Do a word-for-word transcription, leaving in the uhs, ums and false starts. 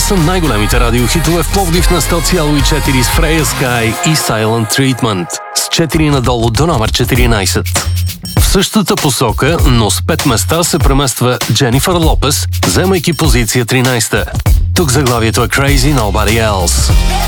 са най-големите радиохитове в Пловдив на сто цяло и четири с Freya Sky и Silent Treatment. С четири надолу до номер четиринайсет. В същата посока, но с пет места се премества Дженифър Лопес, вземайки позиция тринайсета. Тук заглавието е Crazy Nobody Else.